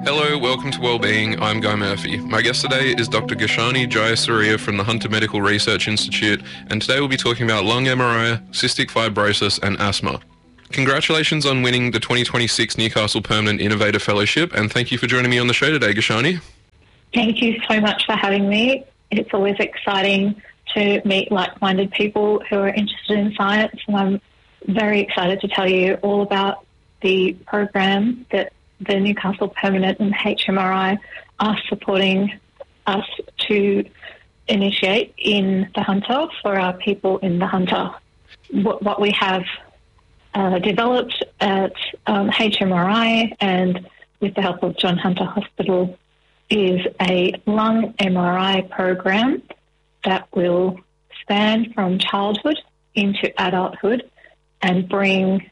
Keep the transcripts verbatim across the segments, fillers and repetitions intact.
Hello, welcome to Wellbeing. I'm Guy Murphy. My guest today is Doctor Gashani Jayasuriya from the Hunter Medical Research Institute, and today we'll be talking about lung M R I, cystic fibrosis, and asthma. Congratulations on winning the twenty twenty-six Newcastle Permanent Innovator Fellowship, and thank you for joining me on the show today, Gashani. Thank you so much for having me. It's always exciting to meet like-minded people who are interested in science, and I'm very excited to tell you all about the program that the Newcastle Permanent and H M R I are supporting us to initiate in the Hunter for our people in the Hunter. What, what we have uh, developed at um, H M R I and with the help of John Hunter Hospital is a lung M R I program that will span from childhood into adulthood and bring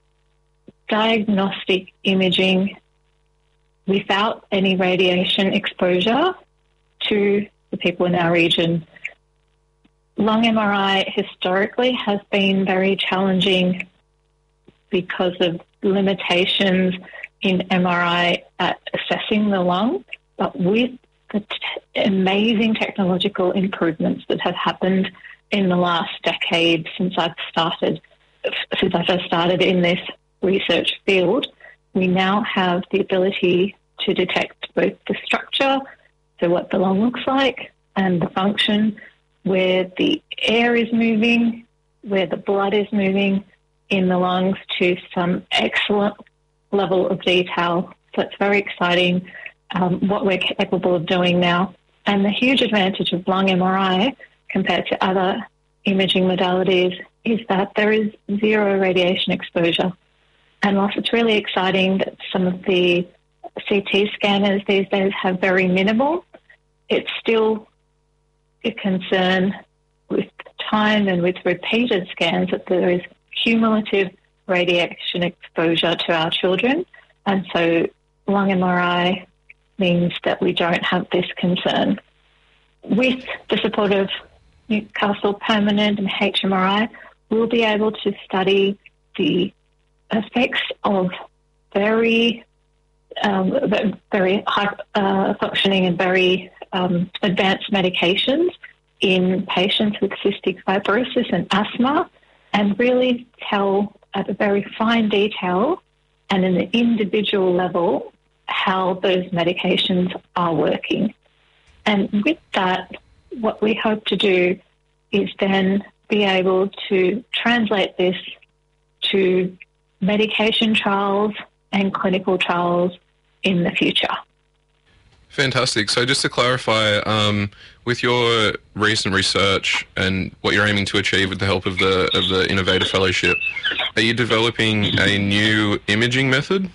diagnostic imaging without any radiation exposure to the people in our region. Lung M R I historically has been very challenging because of limitations in M R I at assessing the lung, but with the t- amazing technological improvements that have happened in the last decade since I've started, since I first started in this research field, we now have the ability to detect both the structure, so what the lung looks like, and the function, where the air is moving, where the blood is moving in the lungs to some excellent level of detail. So it's very exciting um, what we're capable of doing now. And the huge advantage of lung M R I compared to other imaging modalities is that there is zero radiation exposure. And whilst it's really exciting that some of the C T scanners these days have very minimal, it's still a concern with time and with repeated scans that there is cumulative radiation exposure to our children. And so lung M R I means that we don't have this concern. With the support of Newcastle Permanent and H M R I, we'll be able to study the effects of very, um, very high uh, functioning and very um, advanced medications in patients with cystic fibrosis and asthma, and really tell at a very fine detail and in an individual level how those medications are working. And with that, what we hope to do is then be able to translate this to medication trials and clinical trials in the future. Fantastic. So just to clarify, um, with your recent research and what you're aiming to achieve with the help of the of the Innovator Fellowship, are you developing a new imaging method?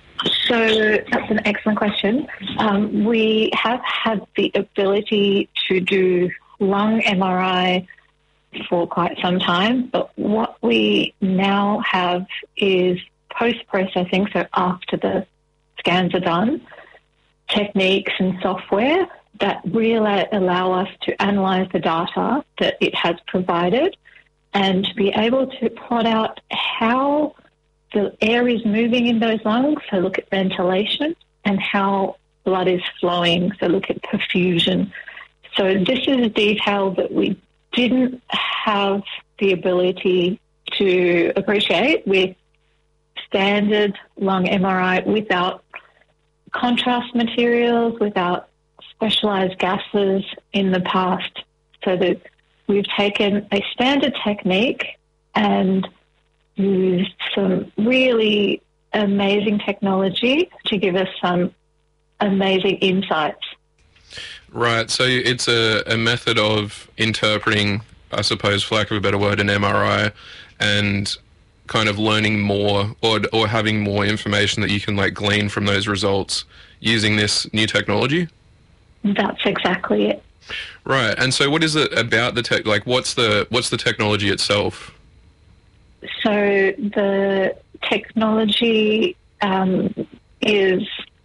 So that's an excellent question. Um, we have had the ability to do lung M R I for quite some time, but what we now have is post-processing, so after the scans are done, techniques and software that really allow us to analyse the data that it has provided and to be able to plot out how the air is moving in those lungs, so look at ventilation, and how blood is flowing, so look at perfusion. So this is a detail that we didn't have the ability to appreciate with standard lung M R I without contrast materials, without specialised gases in the past. So that we've taken a standard technique and used some really amazing technology to give us some amazing insights. Right, so it's a, a method of interpreting, I suppose, for lack of a better word, an M R I and kind of learning more or or having more information that you can like glean from those results using this new technology? That's exactly it. Right, and so what is it about the tech, like what's the what's the technology itself? So the technology um, is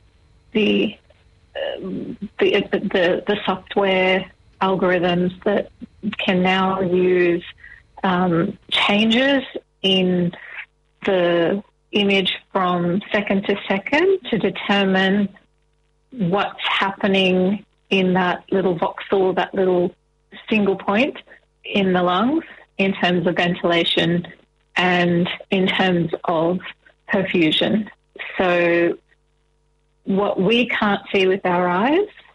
the The, the the software algorithms that can now use um, changes in the image from second to second to determine what's happening in that little voxel, that little single point in the lungs in terms of ventilation and in terms of perfusion. So what we can't see with our eyes,